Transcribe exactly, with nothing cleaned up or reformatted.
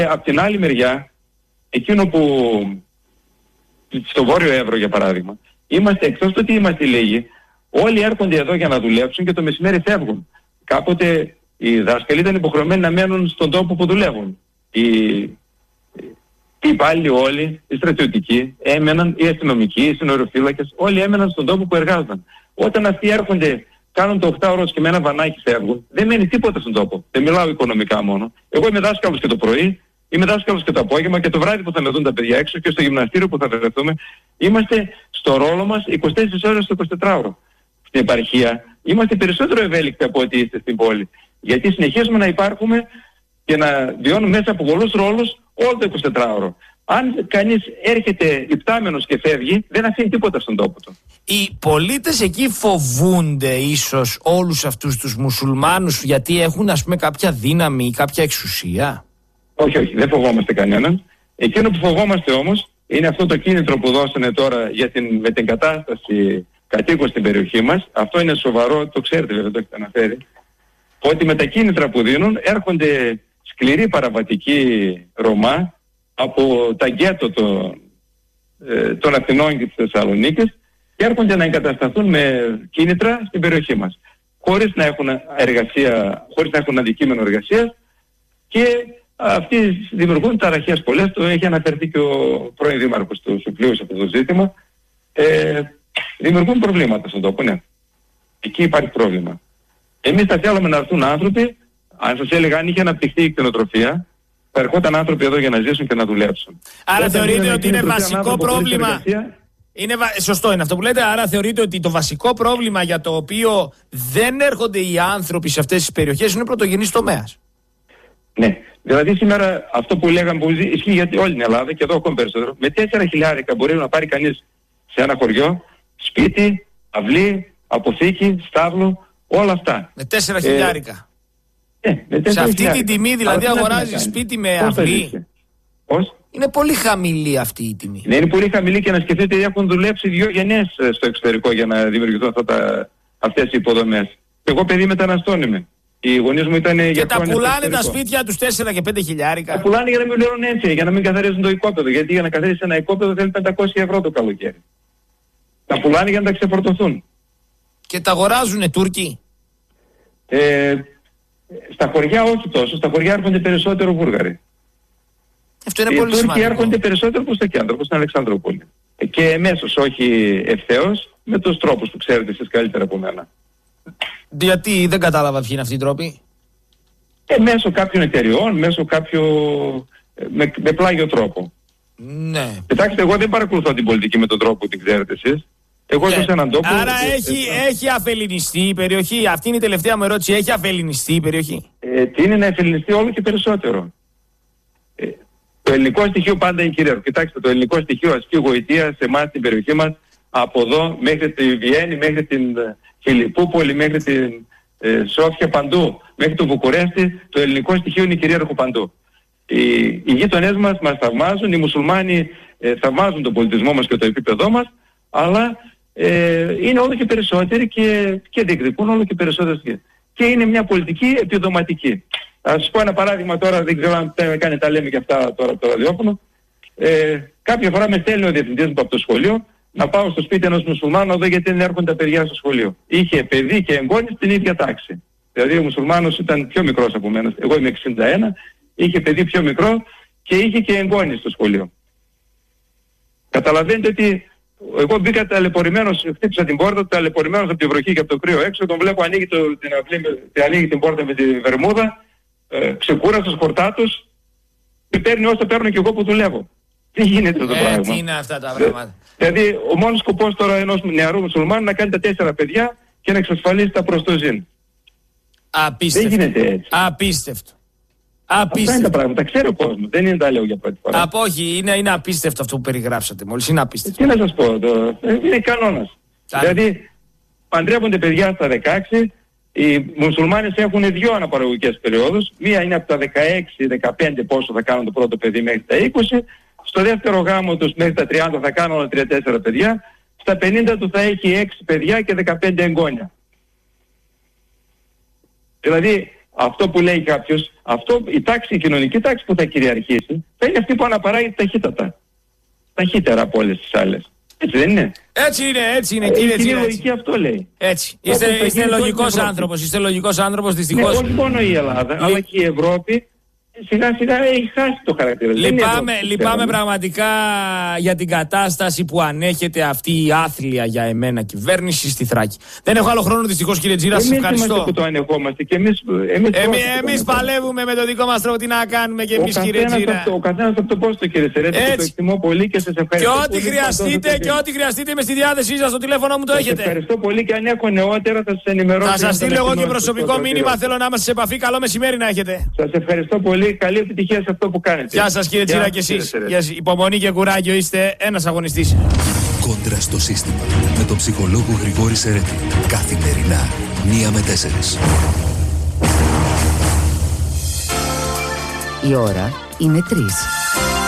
Απ' την άλλη μεριά, εκείνο που στο Βόρειο Εύρο για παράδειγμα, είμαστε εκτός του ότι είμαστε λίγοι, όλοι έρχονται εδώ για να δουλέψουν και το μεσημέρι φεύγουν. Κάποτε οι δάσκαλοι ήταν υποχρεωμένοι να μένουν στον τόπο που δουλεύουν. Οι, οι υπάλληλοι όλοι, οι στρατιωτικοί, έμεναν, οι αστυνομικοί, οι συνοριοφύλακες, όλοι έμεναν στον τόπο που εργάζονταν. Όταν αυτοί έρχονται, κάνουν το οκτάωρο και με ένα βανάκι φεύγουν, δεν μένει τίποτα στον τόπο. Δεν μιλάω οικονομικά μόνο. Εγώ είμαι δάσκαλος και το πρωί, είμαι δάσκαλος και το απόγευμα και το βράδυ που θα με δουν τα παιδιά έξω και στο γυμναστήριο που θα βρεθούμε. Είμαστε στο ρόλο μας είκοσι τέσσερις ώρες το εικοσιτετράωρο. Στην επαρχία είμαστε περισσότερο ευέλικτοι από ό,τι είστε στην πόλη. Γιατί συνεχίζουμε να υπάρχουμε και να βιώνουμε μέσα από πολλούς ρόλους όλο το εικοσιτετράωρο. Αν κανείς έρχεται υπτάμενος και φεύγει, δεν αφήνει τίποτα στον τόπο του. Οι πολίτες εκεί φοβούνται ίσως όλους αυτούς τους μουσουλμάνους γιατί έχουν, ας πούμε, κάποια δύναμη ή κάποια εξουσία? Όχι, όχι, δεν φοβόμαστε κανέναν. Εκείνο που φοβόμαστε όμως είναι αυτό το κίνητρο που δώσανε τώρα για την μετεγκατάσταση κατοίκων στην περιοχή μας. Αυτό είναι σοβαρό, το ξέρετε βέβαια, το έχετε αναφέρει. Ότι με τα κίνητρα που δίνουν έρχονται σκληροί παραβατικοί Ρωμά από τα γκέτο των, ε, των Αθηνών και της Θεσσαλονίκης και έρχονται να εγκατασταθούν με κίνητρα στην περιοχή μας. Χωρίς να έχουν εργασία, χωρίς να έχουν αντικείμενο εργασίας και αυτοί δημιουργούν ταραχές πολλές. Το έχει αναφερθεί και ο πρώην δήμαρχος του Σουφλίου σε αυτό το ζήτημα. Ε, δημιουργούν προβλήματα στον τόπο, ναι. Εκεί υπάρχει πρόβλημα. Εμείς θα θέλαμε να έρθουν άνθρωποι, αν σας έλεγα, αν είχε αναπτυχθεί η κτηνοτροφία, θα ερχόταν άνθρωποι εδώ για να ζήσουν και να δουλέψουν. Άρα θεωρείτε ότι είναι βασικό πρόβλημα. Είναι βα... Σωστό είναι αυτό που λέτε. Άρα θεωρείτε ότι το βασικό πρόβλημα για το οποίο δεν έρχονται οι άνθρωποι σε αυτές τις περιοχές είναι ο πρωτογενής τομέας. Ναι. Δηλαδή σήμερα αυτό που λέγαμε που ισχύει για όλη την Ελλάδα και εδώ ακόμη περισσότερο. Με τέσσερα χιλιάρικα μπορεί να πάρει κανείς σε ένα χωριό σπίτι, αυλή, αποθήκη, στάβλο, όλα αυτά. Με τέσσερα χιλιάρικα. Ε, με σε αυτή την τιμή δηλαδή αγοράζει σπίτι με αυλή. Πώς? Είναι πολύ χαμηλή αυτή η τιμή. Ναι, είναι πολύ χαμηλή και να σκεφτείτε ότι έχουν δουλέψει δύο γενιές στο εξωτερικό για να δημιουργηθούν αυτά τα, αυτές οι υποδομές. Εγώ παιδί μεταναστών είμαι. Οι γονείς μου ήταν για και τα πουλάνε τα σπίτια τους τέσσερα και πέντε χιλιάρικα. Τα πουλάνε για να μην πληρώνουν έτσι, για να μην καθαρίζουν το οικόπεδο. Γιατί για να καθαρίσει ένα οικόπεδο θέλει πεντακόσια ευρώ το καλοκαίρι. Τα πουλάνε για να τα ξεφορτωθούν. Και τα αγοράζουνε Τούρκοι. Ε, στα χωριά όχι τόσο. Στα χωριά έρχονται περισσότερο Βούλγαροι. Αυτό είναι οι πολύ σημαντικό. Οι Τούρκοι έρχονται περισσότερο προς το κέντρο, προς την Αλεξανδρούπολη. Και εμέσως, όχι ευθέως, με τους τρόπους που ξέρετε εσείς καλύτερα από μένα. Γιατί δεν κατάλαβα ποιοι είναι αυτοί οι τρόποι. Ε, μέσω κάποιων εταιριών, μέσω κάποιου... με, με πλάγιο τρόπο. Ναι. Κοιτάξτε, εγώ δεν παρακολουθώ την πολιτική με τον τρόπο που την ξέρετε εσείς. Εγώ ζω σε έναν τόπο... Άρα ε, έχει, ε, έχει αφελινιστεί η περιοχή. Αυτή είναι η τελευταία μου ερώτηση. Έχει αφελινιστεί η περιοχή. Ε, τι είναι να αφελινιστεί όλο και περισσότερο. Ε, το ελληνικό στοιχείο πάντα είναι κυρίαρχο. Κοιτάξτε, το ελληνικό στοιχείο ασκεί γοητεία σε εμάς στην περιοχή μας από εδώ μέχρι τη Βιέννη, μέχρι την Φιλιππούπολη, μέχρι την ε, Σόφια, παντού. Μέχρι το Βουκουρέστι, το ελληνικό στοιχείο είναι κυρίαρχο παντού. Οι, οι γείτονές μας μας θαυμάζουν, οι μουσουλμάνοι ε, θαυμάζουν τον πολιτισμό μας και το επίπεδό μας, αλλά ε, είναι όλο και περισσότεροι και, και διεκδικούν όλο και περισσότερες. Και είναι μια πολιτική επιδοματική. Θα σας πω ένα παράδειγμα τώρα, δεν ξέρω αν με κάνει, τα λέμε και αυτά τώρα από το ραδιόφωνο. Ε, κάποια φορά με στέλνει ο διευθυντής μου από το σχολείο να πάω στο σπίτι ενός μουσουλμάνου εδώ γιατί δεν έρχονται τα παιδιά στο σχολείο. Είχε παιδί και εγγόνι στην ίδια τάξη. Δηλαδή ο μουσουλμάνος ήταν πιο μικρός από μένα. Εγώ είμαι εξήντα ένα, είχε παιδί πιο μικρό και είχε και εγγόνι στο σχολείο. Καταλαβαίνετε ότι εγώ μπήκα ταλαιπωρημένος, χτύπησα την πόρτα, ταλαιπωρημένος από τη βροχή και από το κρύο έξω, τον βλέπω ανοίγει, το, την, αυλή, ανοίγει την πόρτα με τη βερμούδα, ε, ξεκούραστος, χορτάτος και παίρνει όσο παίρνω και εγώ που δουλεύω. Τι γίνεται το ε, πράγμα. Τι είναι αυτά τα πράγματα. Δηλαδή ο μόνος σκοπός τώρα ενός νεαρού μουσουλμάνου να κάνει τα τέσσερα παιδιά και να εξασφαλίσει τα προστοζήν. Απίστευτο. Δεν γίνεται έτσι. Απίστευτο. Απίστευτο. Αυτά είναι τα πράγματα. Ξέρω ο κόσμος. Δεν είναι τα λέω για πρώτη φορά. Από όχι, είναι, είναι απίστευτο αυτό που περιγράψατε μόλις. Είναι απίστευτο. Τι να σας πω. Το, είναι κανόνας. Δηλαδή παντρεύονται παιδιά στα δεκαέξι. Οι μουσουλμάνες έχουν δύο αναπαραγωγικές περιόδους. Μία είναι από τα δεκαέξι δεκαπέντε πόσο θα κάνουν το πρώτο παιδί μέχρι τα είκοσι. Στο δεύτερο γάμο τους μέχρι τα τριάντα θα κάνουν όλα τρία τέσσερα παιδιά. Στα πενήντα του θα έχει έξι παιδιά και δεκαπέντε εγγόνια. Δηλαδή αυτό που λέει κάποιος, αυτό, η τάξη, η κοινωνική τάξη που θα κυριαρχήσει, θα είναι αυτή που αναπαράγει ταχύτατα. Ταχύτερα από όλες τις άλλες. Έτσι δεν είναι? Έτσι είναι, έτσι είναι, κύριε Τζίρα. Η λογική αυτό λέει. Έτσι. Είστε, είστε λογικός άνθρωπος, είστε λογικός άνθρωπος, δυστυχώς. Ναι, όχι μόνο η Ελλάδα, Λυ... αλλά και η Ευρώπη σιγά σιγά έχει χάσει το χαρακτήρα. Λυπάμαι, λυπάμαι πραγματικά για την κατάσταση που ανέχεται αυτή η άθλια για εμένα κυβέρνηση στη Θράκη. Δεν έχω άλλο χρόνο δυστυχώς, κύριε Τζίρα, σας ευχαριστώ. Εμείς είμαστε που το ανεχόμαστε και εμείς... Εμείς, εμείς, εμείς παλεύουμε με το δικό μας τρόπο, τι να κάνουμε και εμείς, κύριε Τζίρα. Ο καθένας από το πόστο, κύριε Σερέτη, και το εκτιμώ πολύ και σας ευχαριστώ. Και ό,τι χρειαστείτε και ό,τι χρειαστείτε με στη διάθεσή σας, το τηλέφωνο μου το έχετε. Σας ευχαριστώ πολύ και αν έχω νεότερα θα σας ενημερώσω. Θα σας στείλω εγώ και προσωπικό μήνυμα, θέλω να είμαστε σε επαφή. Καλό μεσημέρι να έχετε. Σας ευχαριστώ πολύ, καλή επιτυχία σε αυτό που κάνετε. Γεια σας, κύριε Τζίρα, και εσείς. Υπομονή και κουράγιο, είστε ένας αγωνιστής. Κόντρα στο σύστημα με τον ψυχολόγο Γρηγόρη Σερέτη. Καθημερινά, μία με τέσσερις. Η ώρα είναι τρεις.